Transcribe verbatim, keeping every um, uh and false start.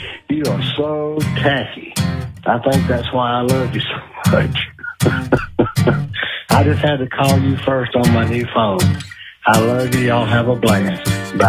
You are so tacky. I think that's why I love you so much. I just had to call you first on my new phone. I love you. Y'all have a blast. Bye.